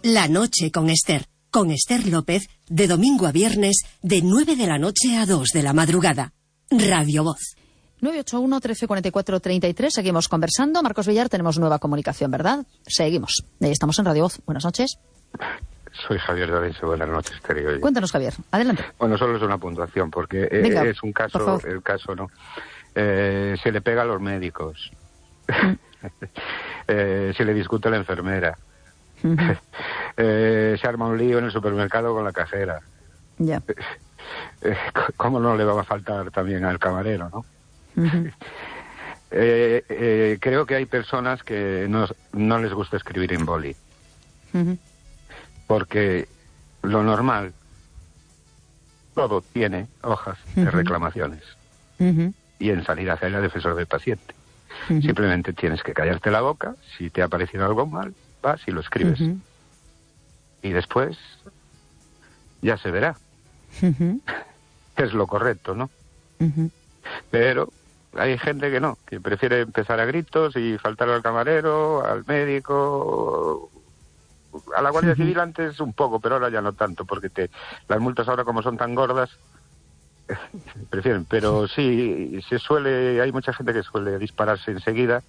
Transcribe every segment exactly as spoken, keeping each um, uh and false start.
La noche con Esther. Con Esther López, de domingo a viernes, de nueve de la noche a dos de la madrugada. Radio Voz. nueve ocho uno, trece cuarenta y cuatro, treinta y tres. Seguimos conversando. Marcos Villar, tenemos nueva comunicación, ¿verdad? Seguimos. Eh, estamos en Radio Voz. Buenas noches. Soy Javier de Orense. Buenas noches, Esther. Cuéntanos, Javier. Adelante. Bueno, solo es una puntuación, porque Venga, es un caso, el caso, ¿no? Eh, se le pega a los médicos. Mm. eh, se le discute a la enfermera. Uh-huh. eh, se arma un lío en el supermercado con la cajera. Ya. Eh, ¿Cómo no le va a faltar también al camarero, no? Uh-huh. eh, eh, creo que hay personas que no, no les gusta escribir en boli. Uh-huh. Porque lo normal, todo tiene hojas uh-huh. de reclamaciones. Uh-huh. Y en sanidad hay la defensor del paciente. Uh-huh. Simplemente tienes que callarte la boca. Si te ha parecido algo mal, vas y lo escribes. Uh-huh. Y después ya se verá. Uh-huh. Es lo correcto, ¿no? Uh-huh. Pero hay gente que no, que prefiere empezar a gritos y faltar al camarero, al médico, a la Guardia uh-huh. Civil antes un poco, pero ahora ya no tanto, porque te, las multas ahora como son tan gordas, prefieren. Pero sí, se suele, hay mucha gente que suele dispararse enseguida.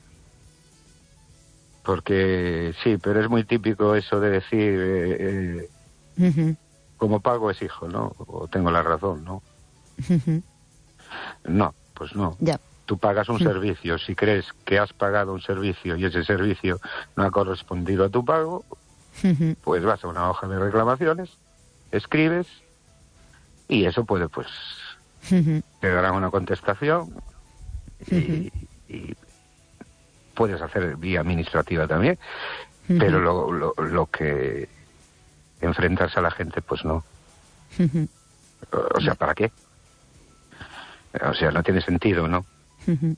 Porque sí, pero es muy típico eso de decir, eh, eh, uh-huh. como pago es hijo, ¿no? O tengo la razón, ¿no? Uh-huh. No, pues no. Yeah. Tú pagas un uh-huh. servicio. Si crees que has pagado un servicio y ese servicio no ha correspondido a tu pago, uh-huh. pues vas a una hoja de reclamaciones, escribes y eso puede, pues, uh-huh. te darán una contestación y... Uh-huh. y puedes hacer vía administrativa también, uh-huh. pero lo, lo, lo que enfrentarse a la gente, pues no. Uh-huh. O sea, ¿para qué? O sea, no tiene sentido, ¿no? Uh-huh.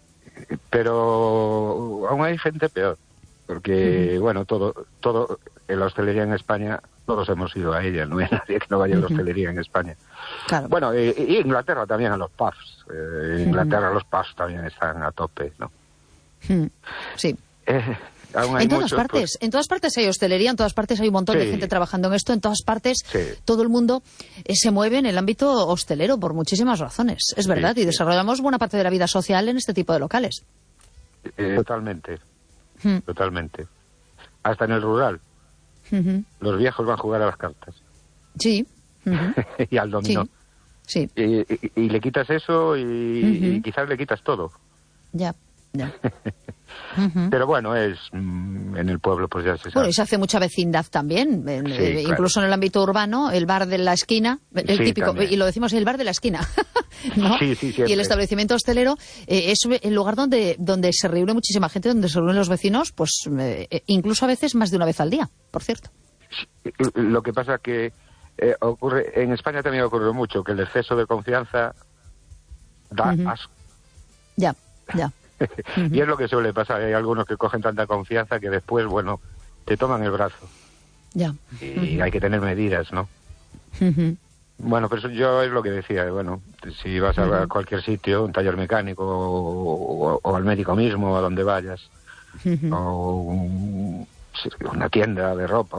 Pero aún hay gente peor, porque, uh-huh. bueno, todo, todo en la hostelería en España, todos hemos ido a ella, no hay nadie que no vaya uh-huh. a la hostelería en España. Claro. Bueno, y, y Inglaterra también a los pubs. Eh, Inglaterra uh-huh. los pubs también están a tope, ¿no? Sí. Eh, aún hay en todas muchos, partes, pues... en todas partes hay hostelería, en todas partes hay un montón sí. de gente trabajando en esto, en todas partes sí. todo el mundo eh, se mueve en el ámbito hostelero por muchísimas razones, es verdad, sí, y sí. desarrollamos buena parte de la vida social en este tipo de locales. Eh, totalmente, hmm. totalmente. Hasta en el rural. Uh-huh. Los viejos van a jugar a las cartas. Sí. Uh-huh. y al dominó. Sí. sí. Y, y, y le quitas eso y, uh-huh. y quizás le quitas todo. Ya. Ya. Uh-huh. Pero bueno, es mmm, en el pueblo pues ya se sabe. Bueno, y se hace mucha vecindad también, en, sí, eh, claro. incluso en el ámbito urbano, el bar de la esquina, el sí, típico, también. y lo decimos el bar de la esquina, ¿no? Sí, sí, y el establecimiento hostelero eh, es el lugar donde, donde se reúne muchísima gente, donde se reúnen los vecinos, pues eh, incluso a veces más de una vez al día, por cierto. Sí, lo que pasa que eh, ocurre, en España también ocurre mucho, que el exceso de confianza da uh-huh. asco. Ya, ya. Uh-huh. Y es lo que suele pasar, hay algunos que cogen tanta confianza que después, bueno, te toman el brazo. Ya. Y uh-huh. hay que tener medidas, ¿no? Uh-huh. Bueno, pero eso yo es lo que decía, bueno, si vas a uh-huh. cualquier sitio, un taller mecánico o, o, o al médico mismo, a donde vayas, uh-huh. o un, una tienda de ropa,